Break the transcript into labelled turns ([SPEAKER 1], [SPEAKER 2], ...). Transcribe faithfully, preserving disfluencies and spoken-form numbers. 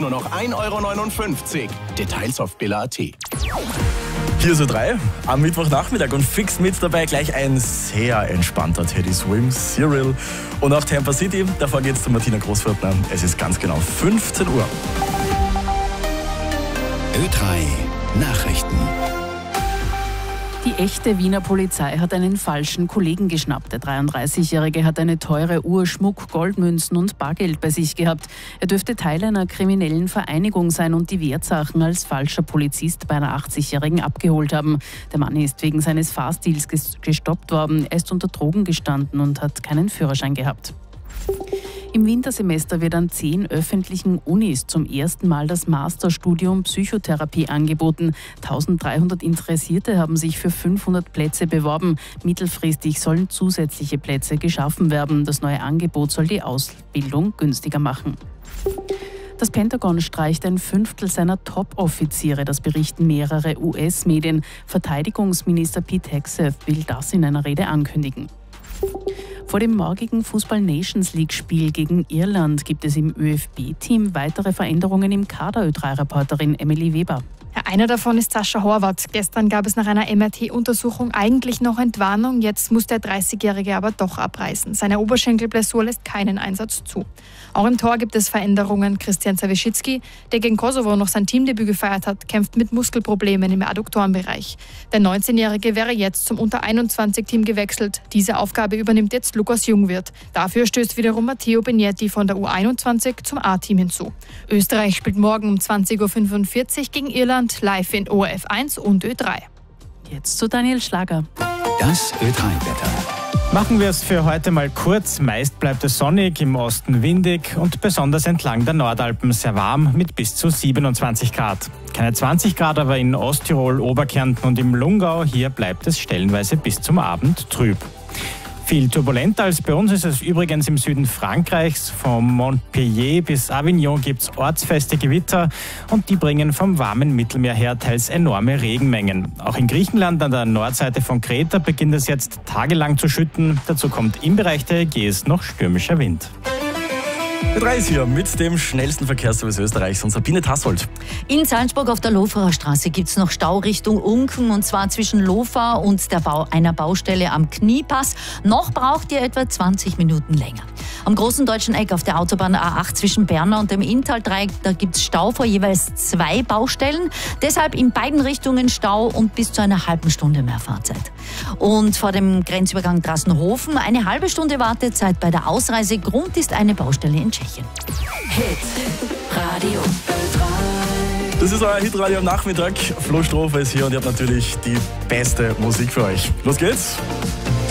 [SPEAKER 1] nur noch ein Euro neunundfünfzig. Details auf billa punkt at.
[SPEAKER 2] Hier so drei am Mittwochnachmittag und fix mit dabei gleich ein sehr entspannter Teddy Swims, Cyril und auch Tampa City. Davor geht's zu Martina Großviertner. Es ist ganz genau fünfzehn Uhr.
[SPEAKER 1] Ö drei Nachrichten.
[SPEAKER 3] Die echte Wiener Polizei hat einen falschen Kollegen geschnappt. Der dreiunddreißigjährige hat eine teure Uhr, Schmuck, Goldmünzen und Bargeld bei sich gehabt. Er dürfte Teil einer kriminellen Vereinigung sein und die Wertsachen als falscher Polizist bei einer achtzigjährigen abgeholt haben. Der Mann ist wegen seines Fahrstils gestoppt worden. Er ist unter Drogen gestanden und hat keinen Führerschein gehabt. Im Wintersemester wird an zehn öffentlichen Unis zum ersten Mal das Masterstudium Psychotherapie angeboten. eintausenddreihundert Interessierte haben sich für fünfhundert Plätze beworben. Mittelfristig sollen zusätzliche Plätze geschaffen werden. Das neue Angebot soll die Ausbildung günstiger machen. Das Pentagon streicht ein Fünftel seiner Top-Offiziere, das berichten mehrere U S-Medien. Verteidigungsminister Pete Hegseth will das in einer Rede ankündigen. Vor dem morgigen Fußball-Nations-League-Spiel gegen Irland gibt es im ÖFB-Team weitere Veränderungen im Kader. Ö drei Reporterin Emily Weber.
[SPEAKER 4] Ja, einer davon ist Sascha Horvath. Gestern gab es nach einer M R T-Untersuchung eigentlich noch Entwarnung. Jetzt muss der dreißigjährige aber doch abreisen. Seine Oberschenkelblessur lässt keinen Einsatz zu. Auch im Tor gibt es Veränderungen. Christian Zawischicki, der gegen Kosovo noch sein Teamdebüt gefeiert hat, kämpft mit Muskelproblemen im Adduktorenbereich. Der neunzehnjährige wäre jetzt zum Unter einundzwanzig-Team gewechselt. Diese Aufgabe übernimmt jetzt Lukas Jungwirth. Dafür stößt wiederum Matteo Begnetti von der U einundzwanzig zum A-Team hinzu. Österreich spielt morgen um zwanzig Uhr fünfundvierzig gegen Irland, live in O R F eins und Ö drei.
[SPEAKER 3] Jetzt zu Daniel Schlager.
[SPEAKER 1] Das Ö drei Wetter.
[SPEAKER 5] Machen wir es für heute mal kurz. Meist bleibt es sonnig, im Osten windig und besonders entlang der Nordalpen sehr warm mit bis zu siebenundzwanzig Grad. Keine zwanzig Grad aber in Osttirol, Oberkärnten und im Lungau. Hier bleibt es stellenweise bis zum Abend trüb. Viel turbulenter als bei uns ist es übrigens im Süden Frankreichs. Von Montpellier bis Avignon gibt es ortsfeste Gewitter und die bringen vom warmen Mittelmeer her teils enorme Regenmengen. Auch in Griechenland an der Nordseite von Kreta beginnt es jetzt tagelang zu schütten. Dazu kommt im Bereich der Ägäis noch stürmischer Wind.
[SPEAKER 2] Ö drei ist hier mit dem schnellsten Verkehrsservice Österreichs und Sabine Tassold.
[SPEAKER 6] In Salzburg auf der Lofarer Straße gibt es noch Stau Richtung Unken und zwar zwischen Lofa und der Bau einer Baustelle am Kniepass. Noch braucht ihr etwa zwanzig Minuten länger. Am großen deutschen Eck auf der Autobahn A acht zwischen Berna und dem Inntal-Dreieck, da gibt es Stau vor jeweils zwei Baustellen. Deshalb in beiden Richtungen Stau und bis zu einer halben Stunde mehr Fahrzeit. Und vor dem Grenzübergang Drassenhofen eine halbe Stunde Wartezeit bei der Ausreise. Grund ist eine Baustelle in Tschechien.
[SPEAKER 7] Hit Radio Ö drei.
[SPEAKER 2] Das ist euer Hitradio am Nachmittag. Flo Strofe ist hier und ihr habt natürlich die beste Musik für euch. Los geht's!